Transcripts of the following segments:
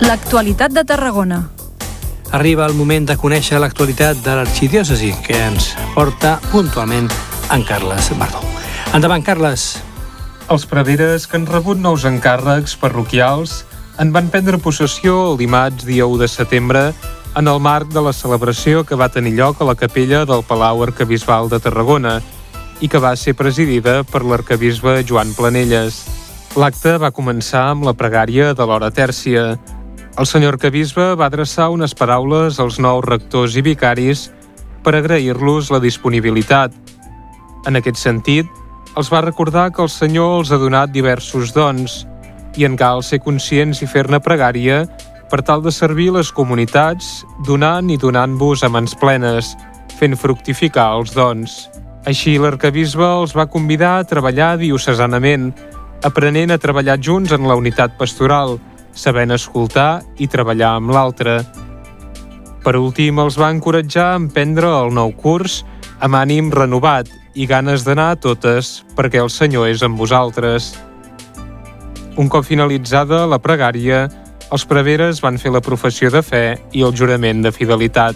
L'actualitat de Tarragona. Arriba el moment de conèixer l'actualitat de l'arxidiòcesi, que ens porta puntualment en Carles Bardó. Endavant, Carles. Els preveres que han rebut nous encàrrecs parroquials en van prendre possessió el dimarts, dia 1 de setembre, en el marc de la celebració que va tenir lloc a la capella del Palau Arquebisbal de Tarragona i que va ser presidida per l'arquebisbe Joan Planelles. L'acte va començar amb la pregària de l'hora tèrcia. El senyor arquebisbe va adreçar unes paraules als nous rectors i vicaris per agrair-los la disponibilitat. En aquest sentit, els va recordar que el Senyor els ha donat diversos dons i en cal ser conscients i fer-ne pregària per tal de servir les comunitats, donant i donant-vos a mans plenes, fent fructificar els dons. Així, l'arquebisbe els va convidar a treballar diocesanament, aprenent a treballar junts en la unitat pastoral, sabent escoltar i treballar amb l'altre. Per últim, els va encoratjar a emprendre el nou curs amb ànim renovat i ganes d'anar a totes perquè el Senyor és amb vosaltres. Un cop finalitzada la pregària, els preveres van fer la professió de fe i el jurament de fidelitat.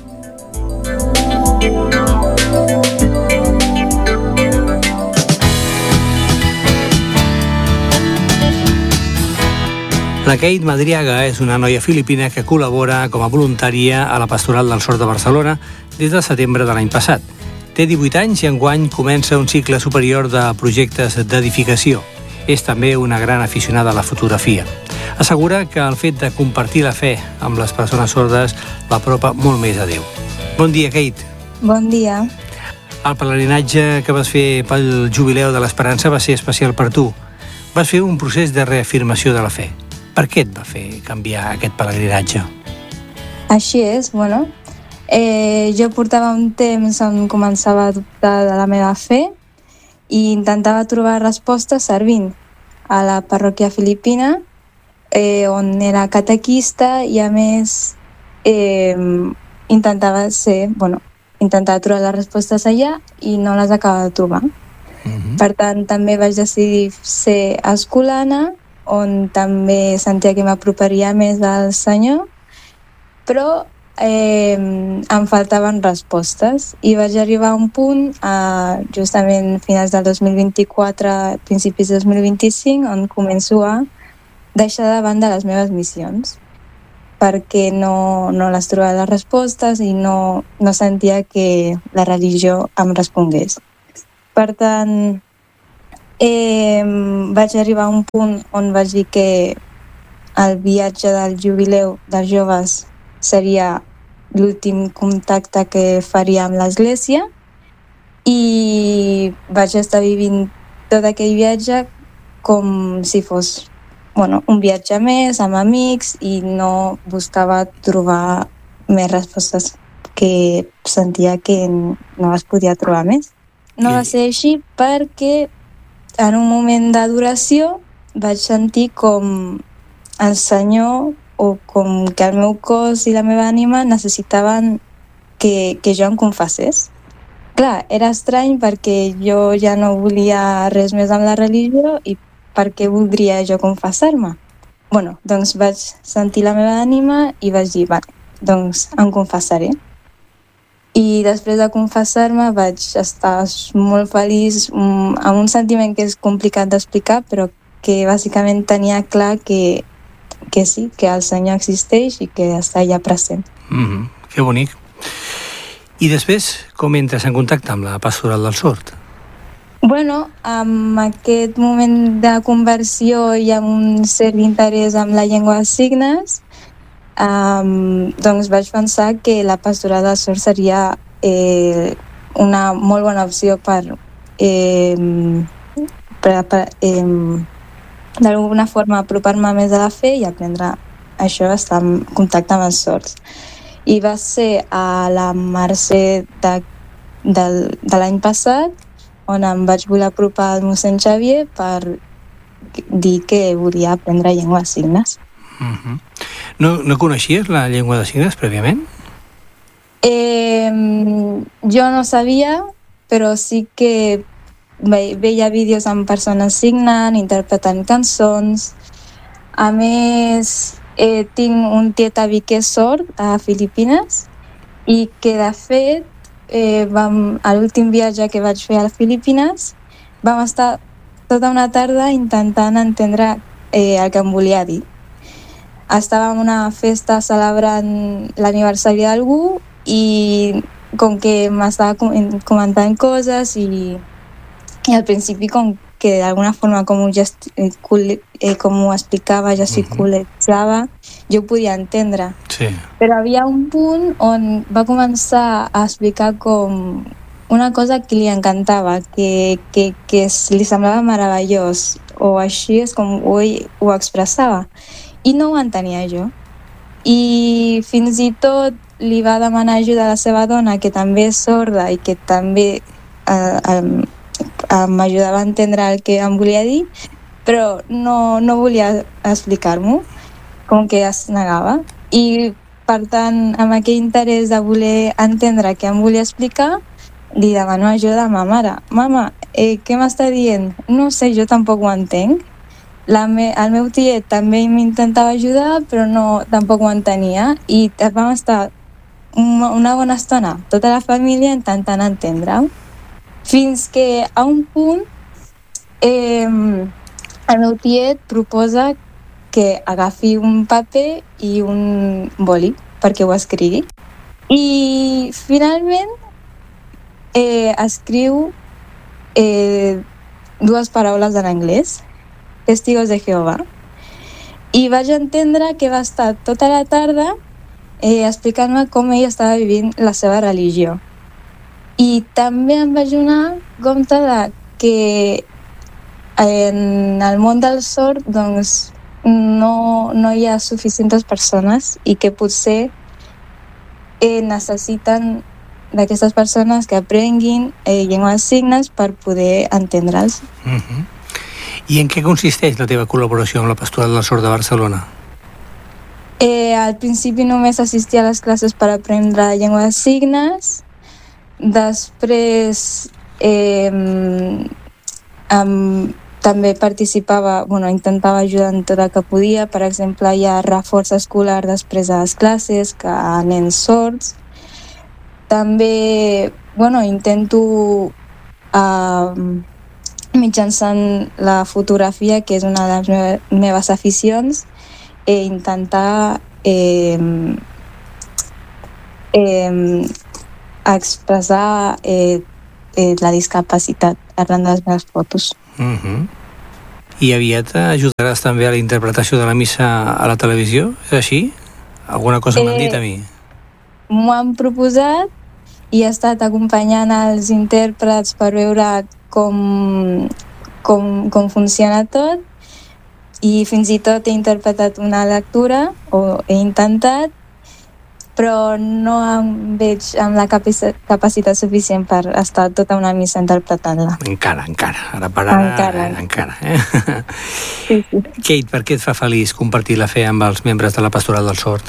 La Kate Madriaga és una noia filipina que col·labora com a voluntària a la Pastoral del Sort de Barcelona des de setembre de l'any passat. Té 18 anys i enguany comença un cicle superior de projectes d'edificació. És també una gran aficionada a la fotografia. Assegura que el fet de compartir la fe amb les persones sordes l'apropa molt més a Déu. Bon dia, Kate. Bon dia. El pelegrinatge que vas fer pel Jubileu de l'Esperança va ser especial per tu. Vas fer un procés de reafirmació de la fe. Per què et va fer canviar aquest pelegrinatge? Així és, jo portava un temps on començava a dubtar de la meva fe i intentava trobar respostes servint a la parròquia filipina, on era catequista i a més intentava trobar les respostes allà i no les acabava de trobar. Per tant, també vaig decidir ser escolana, on també sentia que m'aproparia més al Senyor, però em faltaven respostes i vaig arribar a un punt, justament finals del 2024, principis del 2025, on començo a deixar de banda les meves missions perquè no les trobava les respostes i no sentia que la religió em respongués. Per tant, vaig arribar a un punt on vaig dir que el viatge del Jubileu dels joves seria l'últim contacte que faria amb l'Església i vaig estar vivint tot aquell viatge com si fos un viatge més amb amics i no buscava trobar més respostes que sentia que no les podia trobar més. No va ser així perquè en un moment d'adoració vaig sentir com el Senyor o com que el meu cos i la meva ànima necessitaven que jo em confessés. Clar, era estrany perquè jo ja no volia res més amb la religió i per què voldria jo confessar-me? Doncs vaig sentir la meva ànima i vaig dir, doncs em confessaré. I després de confessar-me vaig estar molt feliç, amb un sentiment que és complicat d'explicar, però que bàsicament tenia clar que sí, que el Senyor existeix i que està allà present. Que bonic. I després, com entres en contacte amb la Pastoral del Sord? Amb aquest moment de conversió i amb un cert interès amb la llengua de signes, doncs vaig pensar que la Pastoral del Sord seria una molt bona opció per d'alguna forma apropar-me més a la fe i aprendre això, estar en contacte amb els sords. I va ser a la Mercè de l'any passat on em vaig voler apropar al mossèn Xavier per dir que volia aprendre llengua de signes. No coneixies la llengua de signes prèviament? Jo no sabia, però sí que veia vídeos amb persones signant, interpretant cançons. A més, tinc un tiet avi que és sord a Filipines i que, de fet, a l'últim viatge que vaig fer a Filipines vam estar tota una tarda intentant entendre el que em volia dir. Estàvem en una festa celebrant l'aniversari d'algú i com que m'estava comentant coses i al principi com que d'alguna forma com ho explicava, gesticulava, jo ho podia entendre. Sí. Però havia un punt on va començar a explicar com una cosa que li encantava, que li semblava meravellós, o així és com ho expressava. I no ho entenia jo. I fins i tot li va demanar ajuda a la seva dona, que també és sorda i que també m'ajudava a entendre el que em volia dir, però no volia explicar-m'ho, com que es negava. I, per tant, amb aquell interès de voler entendre què em volia explicar, li demano ajuda a ma mare. Mama, què m'està dient? No sé, jo tampoc ho entenc. El meu tiet també m'intentava ajudar, però tampoc ho entenia, i vam estar una bona estona, tota la família intentant entendre-ho, fins que a un punt el meu tiet proposa que agafi un paper i un boli perquè ho escrigui. I finalment escriu dues paraules en anglès, Testigos de Jehovà, i vaig entendre que va estar tota la tarda explicant-me com ell estava vivint la seva religió. I també em vaig donar compte que en el món del sord doncs, no hi ha suficients persones i que potser necessiten d'aquestes persones que aprenguin llengua de signes per poder entendre'ls. I en què consisteix la teva col·laboració amb la Pastoral del Sord de Barcelona? Al principi només assistia a les classes per aprendre llengua de signes. Després també participava, intentava ajudar en tot el que podia. Per exemple, hi ha reforç escolar després de les classes a nens sords. També intento mitjançant la fotografia, que és una de les meves aficions, intentar expressar la discapacitat arran de les meves fotos. I aviat ajudaràs també a la interpretació de la missa a la televisió? És així? Alguna cosa m'han dit a mi? M'ho han proposat i he estat acompanyant els intèrprets per veure com funciona tot, i fins i tot he interpretat una lectura, o he intentat, però no em veig amb la capacitat suficient per estar tota una missa interpretant-la. Encara. Ara per ara, encara. Sí. Kate, per què et fa feliç compartir la fe amb els membres de la Pastoral del Sord?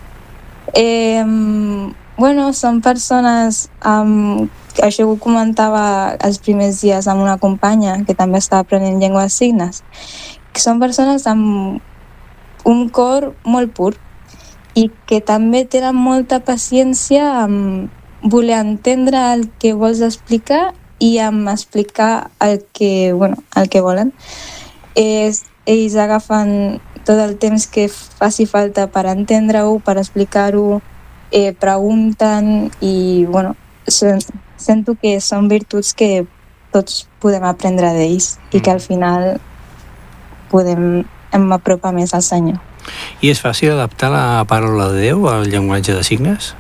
Són persones, això ho comentava els primers dies amb una companya que també estava aprenent llengua de signes, que són persones amb un cor molt pur i que també tenen molta paciència amb voler entendre el que vols explicar i amb explicar el que volen. Ells agafen tot el temps que faci falta per entendre-ho, per explicar-ho, pregunten i sento que són virtuts que tots podem aprendre d'ells i que al final em apropar més al Senyor. I és fàcil adaptar la paraula de Déu al llenguatge de signes?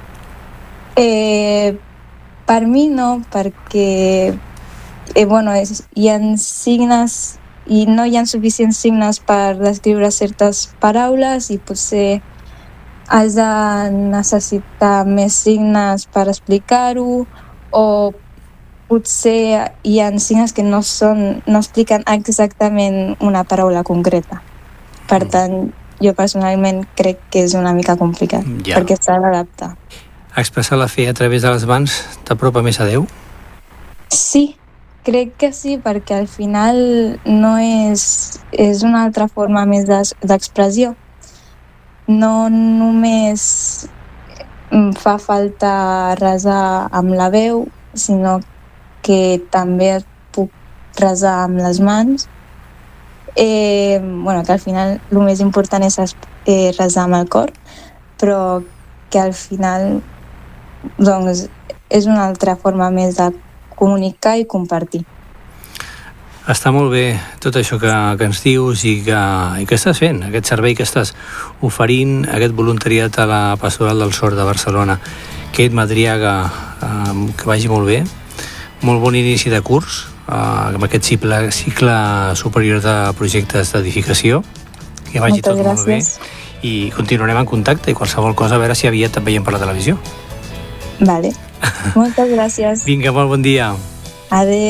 Per mi no, perquè hi ha signes i no hi ha suficients signes per descriure certes paraules i potser has de necessitar més signes per explicar-ho, o potser hi ha signes que no expliquen exactament una paraula concreta. Per tant, jo personalment crec que és una mica complicat, perquè s'ha d'adaptar. Expressar la fe a través de les mans t'apropa més a Déu? Sí, crec que sí, perquè al final no és una altra forma més d'expressió. no només fa falta resar amb la veu, sinó que també puc resar amb les mans. Que al final el més important és resar amb el cor, però que al final doncs, és una altra forma més de comunicar i compartir. Està molt bé tot això que ens dius i que estàs fent, aquest servei que estàs oferint, aquest voluntariat a la Pastoral del Sord de Barcelona. Kate Madriaga, que vagi molt bé, molt bon inici de curs amb aquest cicle superior de projectes d'edificació, que vagi tot molt bé i continuarem en contacte i qualsevol cosa a veure si aviat et veiem per la televisió. Vale, moltes gràcies. Vinga, molt bon dia. Adéu.